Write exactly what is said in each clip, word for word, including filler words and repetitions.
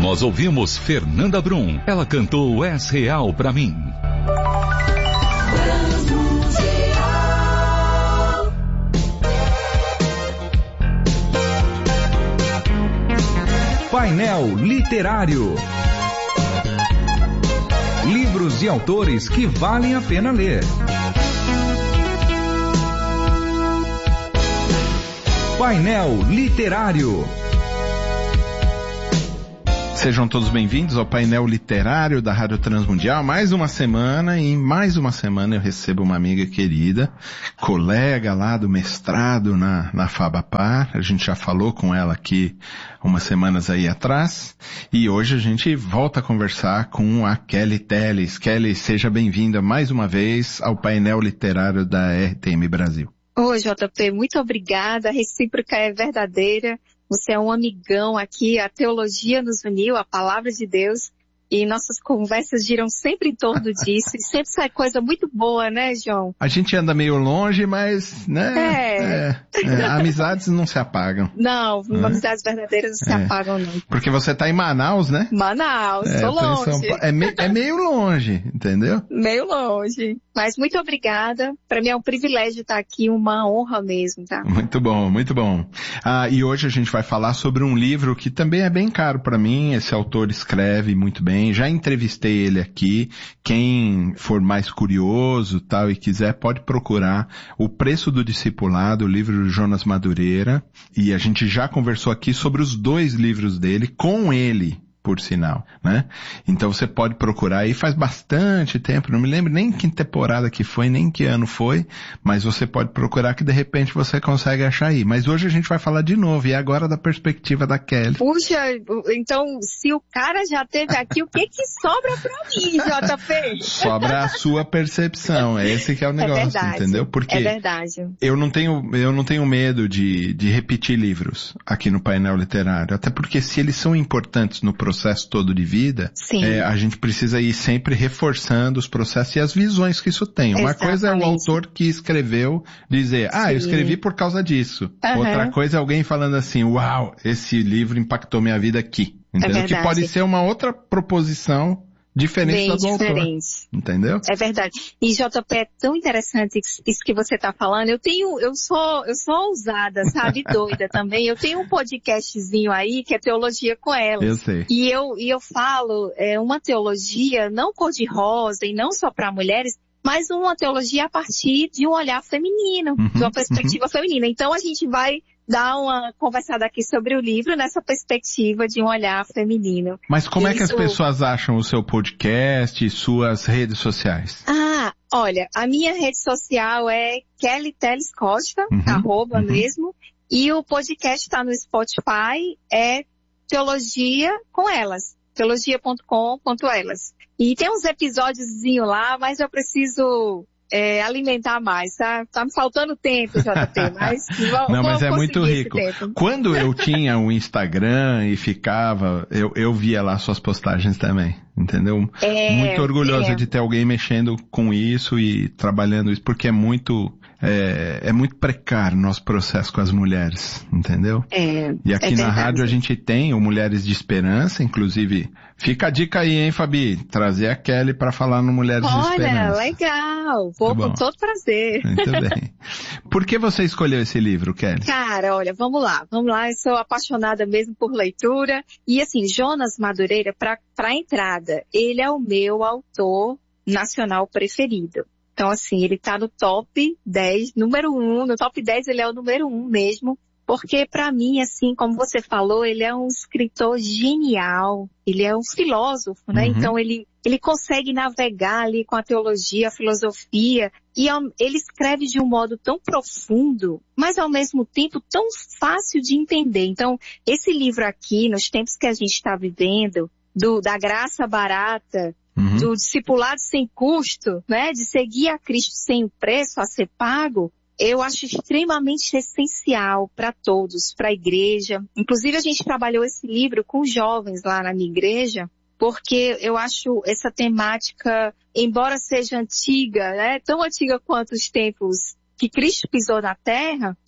nós ouvimos Fernanda Brum. Ela cantou És Real Pra Mim. Painel Literário. Livros de autores que valem a pena ler. Painel Literário. Sejam todos bem-vindos ao Painel Literário da Rádio Transmundial. Mais uma semana, e mais uma semana eu recebo uma amiga querida, colega lá do mestrado na, na Fabapar. A gente já falou com ela aqui umas semanas aí atrás. E hoje a gente volta a conversar com a Kelly Telles. Kelly, seja bem-vinda mais uma vez ao Painel Literário da R T M Brasil. Oi, J P, muito obrigada. A recíproca é verdadeira. Você é um amigão aqui, a teologia nos uniu, a palavra de Deus, e nossas conversas giram sempre em torno disso, e sempre sai coisa muito boa, né, João? A gente anda meio longe, mas, né, é. É, é, amizades não se apagam. Não, é. amizades verdadeiras não se é. apagam, não. Porque você tá em Manaus, né? Manaus, é, tô longe. É, me, é meio longe, entendeu? Meio longe. Mas muito obrigada. Para mim é um privilégio estar aqui, uma honra mesmo, tá? Muito bom, muito bom. Ah, e hoje a gente vai falar sobre um livro que também é bem caro para mim. Esse autor escreve muito bem. Já entrevistei ele aqui. Quem for mais curioso, tal, e quiser, pode procurar O Preço do Discipulado, o livro do Jonas Madureira. E a gente já conversou aqui sobre os dois livros dele com ele, por sinal, né? Então você pode procurar aí, faz bastante tempo, não me lembro nem que temporada que foi, nem que ano foi, mas você pode procurar que de repente você consegue achar aí. Mas hoje a gente vai falar de novo, e agora da perspectiva da Kelly. Puxa, então se o cara já teve aqui, o que que sobra pra mim, J P? Sobra a sua percepção, é esse que é o negócio, é verdade, entendeu? Porque é verdade. eu não tenho, eu não tenho medo de, de repetir livros aqui no Painel Literário, até porque se eles são importantes no processo processo todo de vida, é, a gente precisa ir sempre reforçando os processos e as visões que isso tem. Uma Exatamente. Coisa é o autor que escreveu dizer, ah, Sim. eu escrevi por causa disso. Uhum. Outra coisa é alguém falando assim, uau, esse livro impactou minha vida aqui. Entendeu? É que pode ser uma outra proposição diferente Bem da do diferente. Autor. Entendeu? É verdade. E J P, é tão interessante isso que você tá falando. Eu tenho, eu sou, eu sou ousada, sabe? Doida também. Eu tenho um podcastzinho aí que é Teologia com Elas. Eu sei. E eu, e eu falo, é uma teologia não cor-de-rosa e não só para mulheres, mas uma teologia a partir de um olhar feminino, uhum, de uma perspectiva uhum. feminina. Então a gente vai dar uma conversada aqui sobre o livro nessa perspectiva de um olhar feminino. Mas como Isso... é que as pessoas acham o seu podcast e suas redes sociais? Ah, olha, a minha rede social é Kelly Telles Costa, uhum, arroba uhum. mesmo, e o podcast está no Spotify, é Teologia com Elas, teologia ponto com ponto elas. E tem uns episódiozinho lá, mas eu preciso... É, alimentar mais, tá? Tá me faltando tempo, J P, mas... Não, mas é muito rico. Quando eu tinha o Instagram e ficava, eu, eu via lá suas postagens também, entendeu? É, muito orgulhosa é. de ter alguém mexendo com isso e trabalhando isso, porque é muito... É, é muito precário o nosso processo com as mulheres, entendeu? É, e aqui é na rádio a gente tem o Mulheres de Esperança, inclusive, fica a dica aí, hein, Fabi? Trazer a Kelly para falar no Mulheres Olha, de Esperança. Olha, legal, vou com todo prazer. Muito bem. Por que você escolheu esse livro, Kelly? Cara, olha, vamos lá, vamos lá, eu sou apaixonada mesmo por leitura, e assim, Jonas Madureira, para para entrada, ele é o meu autor nacional preferido. Então, assim, ele tá no top dez, número um, no top dez ele é o número um mesmo, porque pra mim, assim, como você falou, ele é um escritor genial, ele é um filósofo, né? Uhum. Então, ele, ele consegue navegar ali com a teologia, a filosofia, e ele escreve de um modo tão profundo, mas ao mesmo tempo tão fácil de entender. Então, esse livro aqui, nos tempos que a gente está vivendo, do, da graça barata, Uhum. do discipulado sem custo, né, de seguir a Cristo sem o preço a ser pago, eu acho extremamente essencial para todos, para a igreja. Inclusive a gente trabalhou esse livro com jovens lá na minha igreja, porque eu acho essa temática, embora seja antiga, né, tão antiga quanto os tempos que Cristo pisou na terra,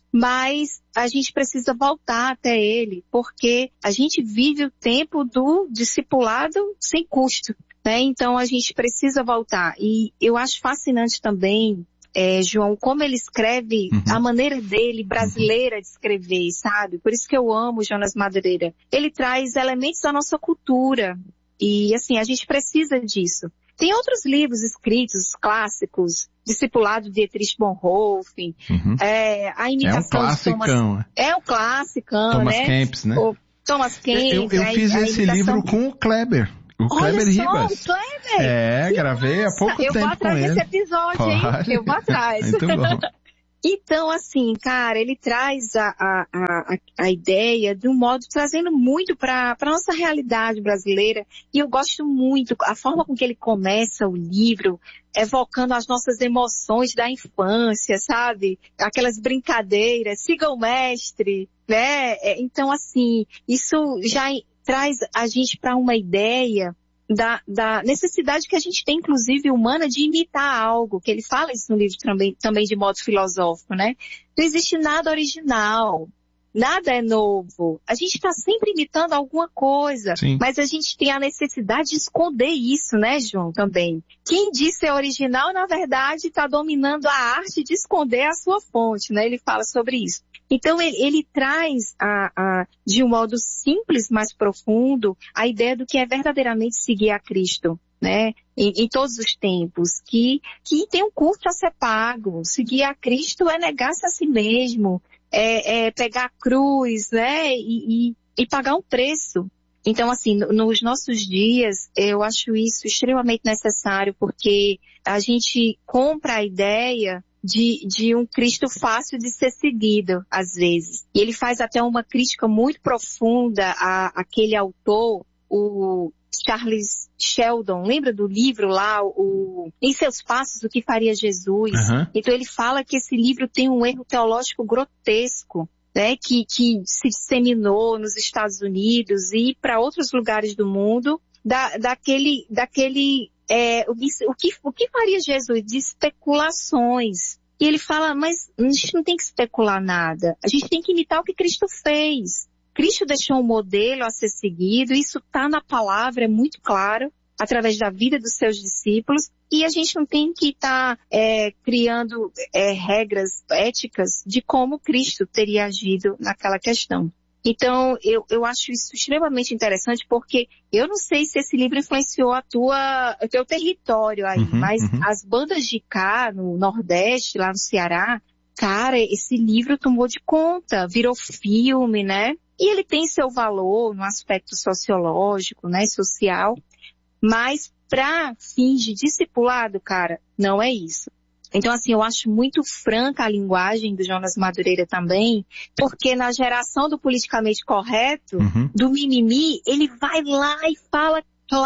mas a gente precisa voltar até ele, porque a gente vive o tempo do discipulado sem custo, né? Então a gente precisa voltar. E eu acho fascinante também, é, João, como ele escreve, uhum. a maneira dele, brasileira uhum. de escrever, sabe? Por isso que eu amo Jonas Madureira. Ele traz elementos da nossa cultura. E assim, a gente precisa disso. Tem outros livros escritos, clássicos, Discipulado de Dietrich Bonhoeffer, uhum. é, a imitação é um de Thomas... É o classicão, Thomas né? Kempis, né? O Thomas Kempis. Eu, eu a, fiz a esse imitação... livro com o Kleber. O Olha Kleber só, Ribas. o Kleber. É, que gravei massa. há pouco eu tempo vou atrás com ele. desse episódio, Pode. hein? Eu vou atrás. Muito bom. Então, assim, cara, ele traz a, a, a, a ideia de um modo, trazendo muito para a nossa realidade brasileira. E eu gosto muito, a forma com que ele começa o livro, evocando as nossas emoções da infância, sabe? Aquelas brincadeiras, siga o mestre, né? Então, assim, isso já traz a gente para uma ideia Da, da necessidade que a gente tem, inclusive, humana, de imitar algo, que ele fala isso no livro também, também de modo filosófico, né? Não existe nada original, nada é novo. A gente está sempre imitando alguma coisa, Sim. mas a gente tem a necessidade de esconder isso, né, João, também. Quem diz ser original, na verdade, está dominando a arte de esconder a sua fonte, né? Ele fala sobre isso. Então, ele, ele traz, a, a, de um modo simples, mas profundo, a ideia do que é verdadeiramente seguir a Cristo, né? Em, em todos os tempos, que, que tem um custo a ser pago. Seguir a Cristo é negar-se a si mesmo, é, é pegar a cruz, né? E, e, e pagar um preço. Então, assim, no, nos nossos dias, eu acho isso extremamente necessário, porque a gente compra a ideia De, de um Cristo fácil de ser seguido, às vezes. E ele faz até uma crítica muito profunda a aquele autor, o Charles Sheldon, lembra do livro lá, o Em Seus Passos, o que faria Jesus? Uhum. Então ele fala que esse livro tem um erro teológico grotesco, né, que, que se disseminou nos Estados Unidos e para outros lugares do mundo, da, daquele, daquele É, o, o, que, o que faria Jesus? De especulações. E ele fala, mas a gente não tem que especular nada. A gente tem que imitar o que Cristo fez. Cristo deixou um modelo a ser seguido, isso está na palavra, é muito claro, através da vida dos seus discípulos. E a gente não tem que estar tá, é, criando é, regras éticas de como Cristo teria agido naquela questão. Então, eu, eu acho isso extremamente interessante, porque eu não sei se esse livro influenciou a tua, o teu território aí, uhum, mas uhum. as bandas de cá, no Nordeste, lá no Ceará, cara, esse livro tomou de conta, virou filme, né? E ele tem seu valor no aspecto sociológico, né, social, mas para fins de discipulado, cara, não é isso. Então, assim, eu acho muito franca a linguagem do Jonas Madureira também, porque na geração do politicamente correto, uhum. do mimimi, ele vai lá e fala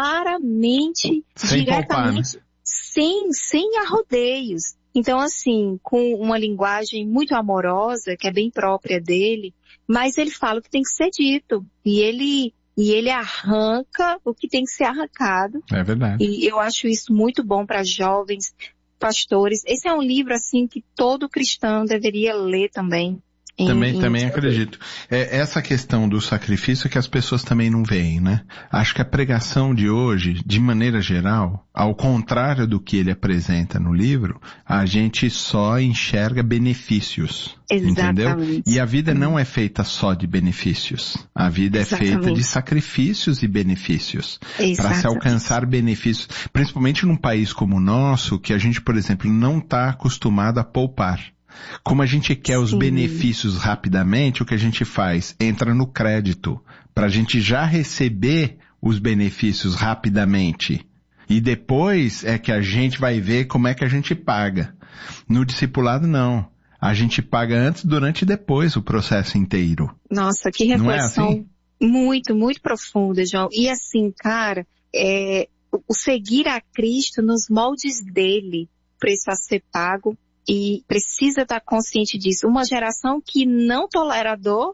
claramente, sem diretamente, poupar, né? sem, sem arrodeios. Então, assim, com uma linguagem muito amorosa, que é bem própria dele, mas ele fala o que tem que ser dito. E ele, e ele arranca o que tem que ser arrancado. É verdade. E eu acho isso muito bom para jovens, pastores. Esse é um livro, assim, que todo cristão deveria ler também. Em, também, em também acredito. É essa questão do sacrifício que as pessoas também não veem, né? Acho que a pregação de hoje, de maneira geral, ao contrário do que ele apresenta no livro, a gente só enxerga benefícios. Exatamente. Entendeu? E a vida não é feita só de benefícios. A vida Exatamente. é feita de sacrifícios e benefícios. Para se alcançar benefícios. Principalmente num país como o nosso, que a gente, por exemplo, não está acostumado a poupar. Como a gente quer Sim. os benefícios rapidamente, o que a gente faz? Entra no crédito, para a gente já receber os benefícios rapidamente. E depois é que a gente vai ver como é que a gente paga. No discipulado, não. A gente paga antes, durante e depois o processo inteiro. Nossa, que reflexão não é assim? muito, muito profunda, João. E assim, cara, é, o seguir a Cristo nos moldes dele, preço a ser pago, e precisa estar consciente disso. Uma geração que não tolera dor,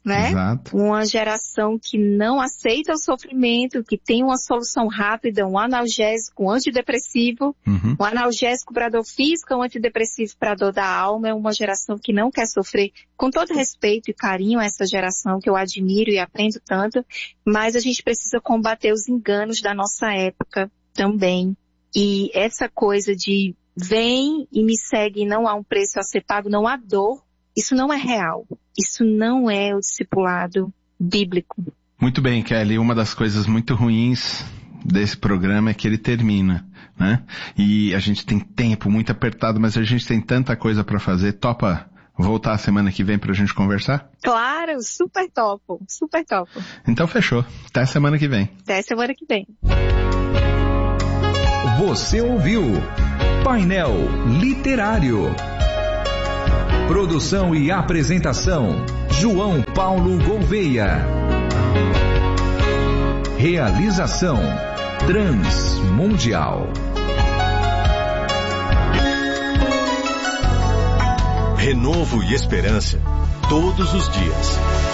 né? Exato. Uma geração que não aceita o sofrimento, que tem uma solução rápida, um analgésico, um antidepressivo, Uhum. um analgésico para dor física, um antidepressivo para dor da alma. É uma geração que não quer sofrer. Com todo respeito e carinho a essa geração que eu admiro e aprendo tanto, mas a gente precisa combater os enganos da nossa época também. E essa coisa de vem e me segue e não há um preço a ser pago, não há dor, isso não é real. Isso não é o discipulado bíblico. Muito bem, Kelly. Uma das coisas muito ruins desse programa é que ele termina, né? E a gente tem tempo muito apertado, mas a gente tem tanta coisa para fazer. Topa voltar a semana que vem pra gente conversar? Claro, super topo, super topo. Então fechou. Até semana que vem. Até semana que vem. Você ouviu Painel Literário. Produção e apresentação, João Paulo Gouveia. Realização, Transmundial. Renovo e esperança todos os dias.